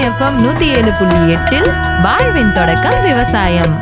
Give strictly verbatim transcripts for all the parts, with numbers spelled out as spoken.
FM நூத்தி ஏழு புள்ளி எட்டில் வாழ்வின் தொடக்கம் விவசாயம்.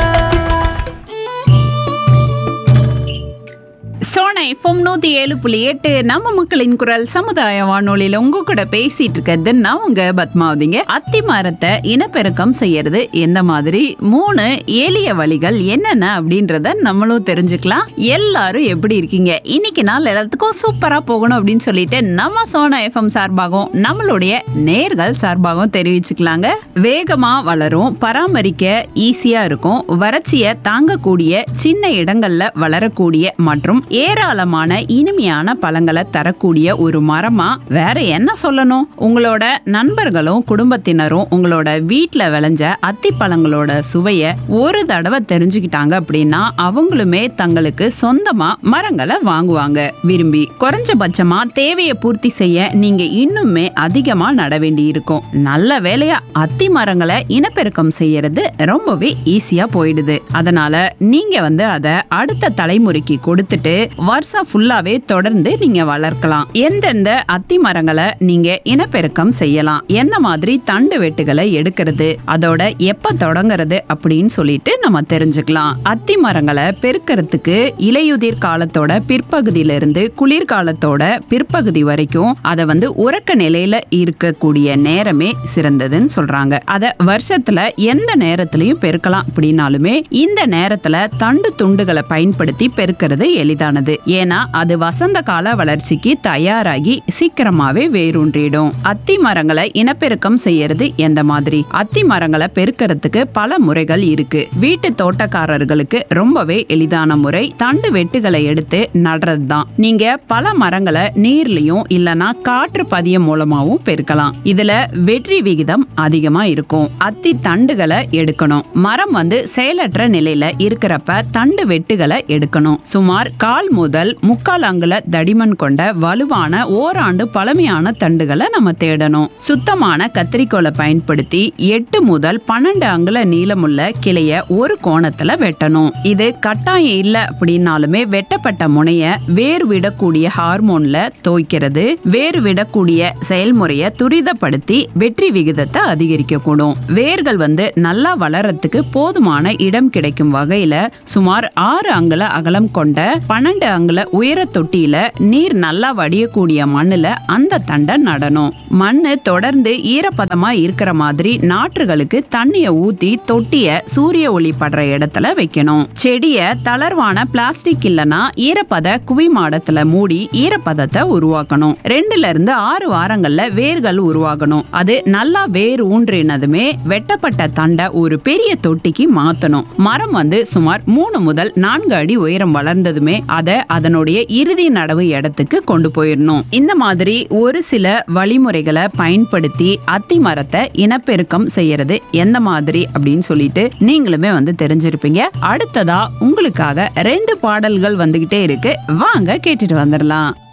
சோனா எஃப்எம் நூத்தி ஏழு புள்ளி எட்டு நம்ம மக்களின் குரல் சமுதாய வானொலியில உங்க கூட பேசிட்டு இருக்கிறது நான் உங்க பத்மாவதிங்க. அத்தி மரத்தை இனப்பெருக்கம் செய்யறது எந்த மாதிரி, மூணு எளிய வழிகள் என்னென்ன அப்படின்றத நம்மளும் தெரிஞ்சுக்கலாம். எல்லாரும் எப்படி இருக்கீங்க? இன்னைக்கு நாள் எல்லாத்துக்கும் சூப்பரா போகணும் அப்படின்னு சொல்லிட்டு நம்ம சோனா எஃப்எம் சார்பாகவும் நம்மளுடைய நேர்கள் சார்பாகவும் தெரிவிச்சுக்கலாங்க. வேகமா வளரும், பராமரிக்க ஈஸியா இருக்கும், வறட்சியை தாங்கக்கூடிய, சின்ன இடங்கள்ல வளரக்கூடிய மற்றும் ஏராளமான இனிமையான பழங்களை தரக்கூடிய ஒரு மரமா வேற என்ன சொல்லணும்? உங்களோட நண்பர்களும் குடும்பத்தினரும் உங்களோட வீட்டுல விளைஞ்ச அத்தி பழங்களோட சுவைய ஒரு தடவை தெரிஞ்சுக்கிட்டாங்க அப்படின்னா அவங்களுமே தங்களுக்கு சொந்தமா மரங்களை வாங்குவாங்க விரும்பி. குறைஞ்சபட்சமா தேவையை பூர்த்தி செய்ய நீங்க இன்னுமே அதிகமா நட வேண்டி இருக்கும். நல்ல வேலையா அத்தி மரங்களை இனப்பெருக்கம் செய்யறது ரொம்பவே ஈஸியா போயிடுது. அதனால நீங்க வந்து அதை அடுத்த தலைமுறைக்கு கொடுத்துட்டு வருஷம் ஃபுல்லாவே தொடர்ந்து நீங்க வளர்க்கலாம். எந்தெந்த அத்தி மரங்களை நீங்க இனப்பெருக்கம் செய்யலாம், எந்த மாதிரி தண்டு வெட்டுகளை எடுக்கிறது, அதோட எப்ப தொடங்குறது அப்படின்னு சொல்லிட்டு நம்ம தெரிஞ்சுக்கலாம். அத்தி மரங்களை பெருக்கிறதுக்கு இலையுதிர் காலத்தோட பிற்பகுதியில இருந்து குளிர்காலத்தோட பிற்பகுதி வரைக்கும் அதை வந்து உறக்க நிலையில இருக்கக்கூடிய நேரமே சிறந்ததுன்னு சொல்றாங்க. அத வருஷத்துல எந்த நேரத்திலையும் பெருக்கலாம் அப்படின்னாலுமே இந்த நேரத்துல தண்டு துண்டுகளை பயன்படுத்தி பெருக்கிறது எளிதானது. ஏன்னா அது வசந்த கால வளர்ச்சிக்கு தயாராகி சீக்கிரமாவே வேரூன்றிடும். அத்தி மரங்களை இனப்பெருக்கம் செய்யறது எந்த மாதிரி? அத்தி மரங்களை பெருக்கிறதுக்கு பல முறைகள் இருக்கு. வீட்டு தோட்டக்காரர்களுக்கு ரொம்பவே எளிதான முறை தண்டு வெட்டுகளை எடுத்து நடுறது தான். நீங்க பல மரங்களை நீர்லயும் இல்லனா காற்று பதியம் மூலமாவும் பெருக்கலாம். இதுல வெற்றி விகிதம் அதிகமா இருக்கும். அத்தி தண்டுகளை எடுக்கணும். மரம் வந்து செயலற்ற நிலையில இருக்கிறப்ப தண்டு வெட்டுகளை எடுக்கணும். சுமார் கால் முதல் முக்கால் அங்குல தடிமன் கொண்ட வலுவான ஓராண்டு பழமையான தண்டுகளை நம்ம தேடணும். சுத்தமான கத்திரிக்கோலை பயன்படுத்தி எட்டு முதல் பன்னெண்டு அங்குல நீளமுள்ள கிளைய ஒரு கோணத்துல வெட்டணும். இது கட்டாயம் இல்ல அப்படின்னாலுமே வெட்டப்பட்ட முனைய வேர் விடக்கூடிய ஹார்மோன்ல தோய்க்கிறது வேர் விடக்கூடிய செயல்முறையை துரிதப்படுத்தி வெற்றி விகிதத்தை அதிகரிக்க கூடும். வேர்கள் வந்து நல்லா வளரத்துக்கு போதுமான இடம் கிடைக்கும் வகையில சுமார் ஆறு அங்குல அகலம் கொண்ட பன்னெண்டு அங்குல உயர தொட்டியில நீர் நல்லா வடியக்கூடிய மண்ணுல அந்த தண்டை நடணும். மண்ணு தொடர்ந்து ஈரப்பதமா இருக்கிற மாதிரி நாற்றுகளுக்கு தண்ணிய ஊத்தி தொட்டிய சூரிய ஒளி படுற இடத்துல வைக்கணும். செடிய தளர்வான பிளாஸ்டிக் இல்லனா ஈரப்பத குவிமாடத்துல மூடி ஈரப்பதத்தை உருவாக்கணும். ரெண்டுல இருந்து ஆறு வாரங்கள்ல வேர்கள் உருவாகணும். அது நல்லா வேர் ஊன்றினதுமே வெட்டப்பட்ட தண்டை ஒரு பெரிய தொட்டிக்கு மாத்தணும். மரம் வந்து சுமார் மூணு முதல் நான்கு அடி உயரம் வளர்ந்ததுமே அதை அதனுடைய இறுதி நடவு இடத்துக்கு கொண்டு போயிடணும். இந்த மாதிரி ஒரு சில வழிமுறைகளை பயன்படுத்தி அத்தி மரத்தை இனப்பெருக்கம் செய்யறது எந்த மாதிரி அப்படின்னு சொல்லிட்டு நீங்களுமே வந்து தெரிஞ்சிருப்பீங்க. அடுத்ததா உங்களுக்காக ரெண்டு பாடல்கள் வந்துகிட்டே இருக்கு, வாங்க கேட்டுட்டு வந்துடலாம்.